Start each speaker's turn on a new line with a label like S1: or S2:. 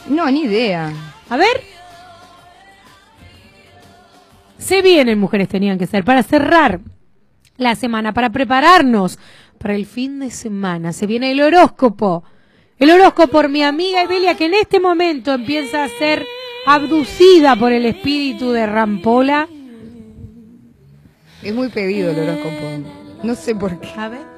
S1: No, ni idea.
S2: A ver. Se vienen, mujeres tenían que ser, para cerrar la semana, para prepararnos para el fin de semana. Se viene el horóscopo. El horóscopo por mi amiga Evelia, que en este momento empieza a ser abducida por el espíritu de Rampola.
S1: Es muy pedido el horóscopo. No sé por qué.
S2: A ver.